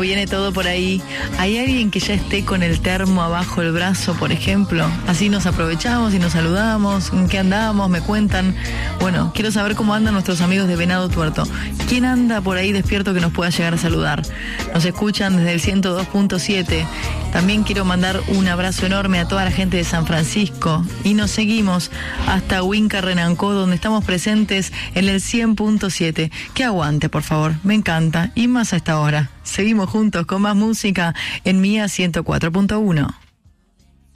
viene todo por ahí. ¿Hay alguien que ya esté con el termo abajo el brazo, por ejemplo? Así nos aprovechamos y nos saludamos. ¿En qué andamos? Me cuentan. Bueno, quiero saber cómo andan nuestros amigos de Venado Tuerto. ¿Quién anda por ahí despierto que nos pueda llegar a saludar? Nos escuchan desde el 102.7. También quiero mandar un abrazo enorme a toda la gente de San Francisco. Y nos seguimos hasta Huinca Renancó, donde estamos presentes en el 100.7. Que aguante, por favor. Me encanta. Y más a esta hora. Seguimos juntos con más música en Mía 104.1.